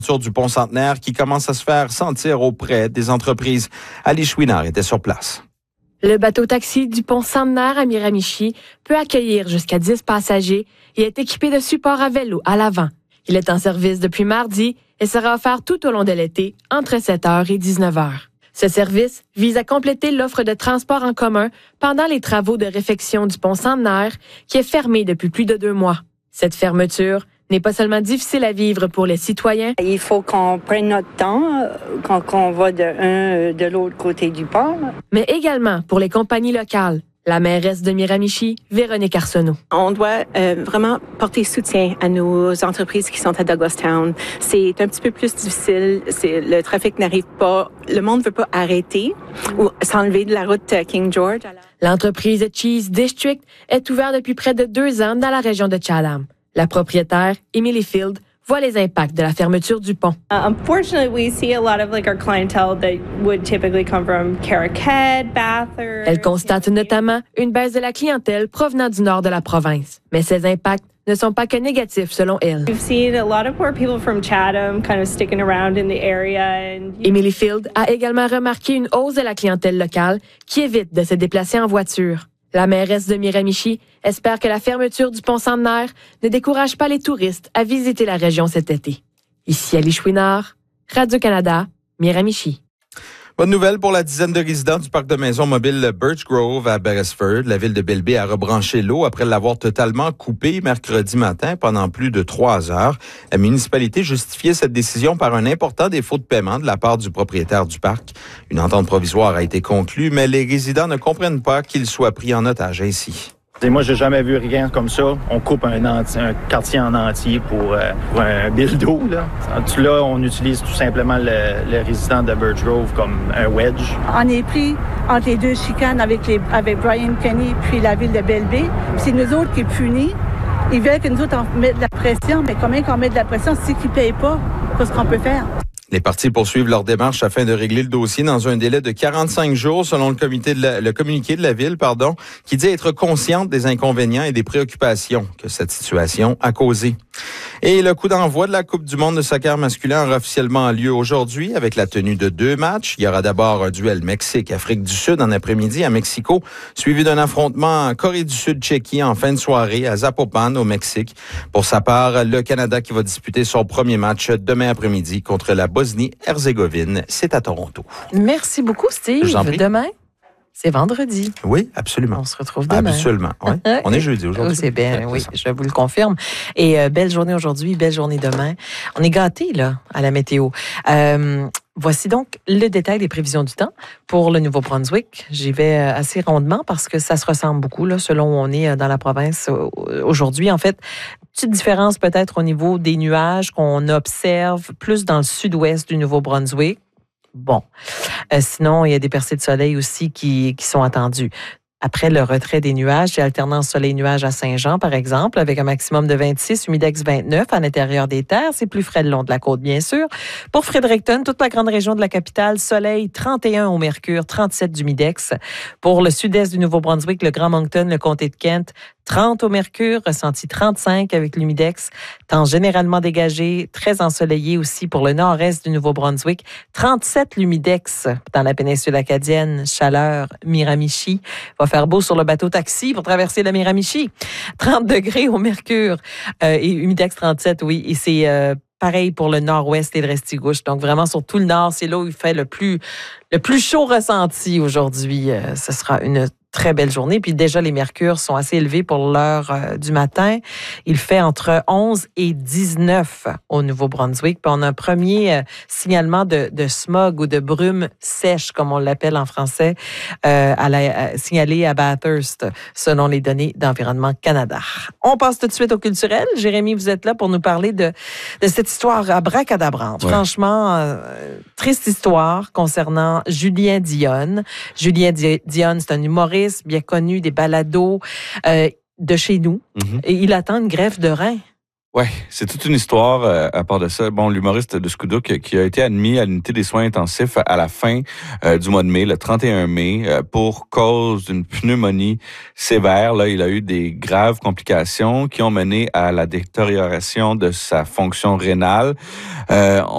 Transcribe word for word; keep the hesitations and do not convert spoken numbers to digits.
du pont Centenaire qui commence à se faire sentir auprès des entreprises. Ali Chouinard était sur place. Le bateau-taxi du pont Centenaire à Miramichi peut accueillir jusqu'à dix passagers et est équipé de supports à vélo à l'avant. Il est en service depuis mardi et sera offert tout au long de l'été entre sept heures et dix-neuf heures. Ce service vise à compléter l'offre de transport en commun pendant les travaux de réfection du pont Centenaire qui est fermé depuis plus de deux mois. Cette fermeture n'est pas seulement difficile à vivre pour les citoyens. Il faut qu'on prenne notre temps quand on va de un de l'autre côté du pont. Mais également pour les compagnies locales. La mairesse de Miramichi, Véronique Arsenault. On doit euh, vraiment porter soutien à nos entreprises qui sont à Douglastown. C'est un petit peu plus difficile. C'est, le trafic n'arrive pas. Le monde ne veut pas arrêter ou s'enlever de la route King George. L'entreprise Cheese District est ouverte depuis près de deux ans dans la région de Chatham. La propriétaire, Emily Field, voit les impacts de la fermeture du pont. Uh, unfortunately, we see a lot of like our clientele that would typically come from Carrickhead, Bathurst. Elle constate notamment une baisse de la clientèle provenant du nord de la province. Mais ces impacts ne sont pas que négatifs selon elle. We've seen a lot of more people from Chatham kind of sticking around in the area. And... Emily Field a également remarqué une hausse de la clientèle locale qui évite de se déplacer en voiture. La mairesse de Miramichi espère que la fermeture du pont Centenaire ne décourage pas les touristes à visiter la région cet été. Ici Ali Chouinard, Radio-Canada, Miramichi. Bonne nouvelle pour la dizaine de résidents du parc de maisons mobiles Birch Grove à Beresford. La ville de Belle Baie a rebranché l'eau après l'avoir totalement coupée mercredi matin pendant plus de trois heures. La municipalité justifiait cette décision par un important défaut de paiement de la part du propriétaire du parc. Une entente provisoire a été conclue, mais les résidents ne comprennent pas qu'ils soient pris en otage ainsi. Et moi, j'ai jamais vu rien comme ça. On coupe un, enti- un quartier en entier pour, euh, pour un bill d'eau. Là. là, on utilise tout simplement le, le résident de Birch Grove comme un wedge. On est pris entre les deux chicanes avec, les, avec Brian Kenny puis la ville de Belle Baie. C'est nous autres qui punissent. Ils veulent que nous autres on mette de la pression, mais combien qu'on met de la pression, c'est qu'ils ne payent pas. Qu'est-ce qu'on peut faire? Les parties poursuivent leur démarche afin de régler le dossier dans un délai de quarante-cinq jours, selon le comité de la, le communiqué de la ville, pardon, qui dit être consciente des inconvénients et des préoccupations que cette situation a causées. Et le coup d'envoi de la Coupe du monde de soccer masculin aura officiellement lieu aujourd'hui avec la tenue de deux matchs. Il y aura d'abord un duel Mexique-Afrique du Sud en après-midi à Mexico, suivi d'un affrontement Corée du Sud-Tchéquie en fin de soirée à Zapopan au Mexique. Pour sa part, le Canada qui va disputer son premier match demain après-midi contre la Bosnie-Herzégovine. C'est à Toronto. Merci beaucoup, Steve. Demain, c'est vendredi. Oui, absolument. On se retrouve demain. Absolument, oui. On est jeudi aujourd'hui. C'est bien, oui, je vous le confirme. Et euh, belle journée aujourd'hui, belle journée demain. On est gâtés, là, à la météo. Euh, voici donc le détail des prévisions du temps pour le Nouveau-Brunswick. J'y vais assez rondement parce que ça se ressemble beaucoup, là, selon où on est dans la province aujourd'hui. En fait, petite différence peut-être au niveau des nuages qu'on observe plus dans le sud-ouest du Nouveau-Brunswick. Bon. Euh, sinon, il y a des percées de soleil aussi qui, qui sont attendues. Après le retrait des nuages, j'ai alternance soleil-nuage à Saint-Jean, par exemple, avec un maximum de vingt-six, humidex vingt-neuf à l'intérieur des terres. C'est plus frais le long de la côte, bien sûr. Pour Fredericton, toute la grande région de la capitale, soleil trente et un au mercure, trente-sept d'humidex. Pour le sud-est du Nouveau-Brunswick, le Grand Moncton, le comté de Kent, trente au mercure, ressenti trente-cinq avec l'humidex. Temps généralement dégagé, très ensoleillé aussi pour le nord-est du Nouveau-Brunswick. trente-sept l'humidex dans la péninsule acadienne, chaleur, Miramichi. Va faire beau sur le bateau-taxi pour traverser la Miramichi. trente degrés au mercure euh, et humidex trente-sept, oui. Et c'est euh, pareil pour le nord-ouest et le Restigouche. Donc, vraiment, sur tout le nord, c'est là où il fait le plus, le plus chaud ressenti aujourd'hui. Euh, ce sera une très belle journée. Puis déjà, les mercures sont assez élevés pour l'heure euh, du matin. Il fait entre onze et dix-neuf au Nouveau-Brunswick. Puis on a un premier euh, signalement de, de smog ou de brume sèche, comme on l'appelle en français, euh, à la, à, signalé à Bathurst, selon les données d'Environnement Canada. On passe tout de suite au culturel. Jérémy, vous êtes là pour nous parler de, de cette histoire abracadabrante. Ouais. Franchement, euh, triste histoire concernant Julien Dionne. Julien Dionne, c'est un humoriste bien connu des balados euh, de chez nous. Mm-hmm. Et il attend une greffe de rein. Oui, c'est toute une histoire euh, à part de ça. Bon, l'humoriste de Scoudouc qui a été admis à l'unité des soins intensifs à la fin euh, du mois de mai, le trente et un mai, euh, pour cause d'une pneumonie sévère. Là, il a eu des graves complications qui ont mené à la détérioration de sa fonction rénale. Euh,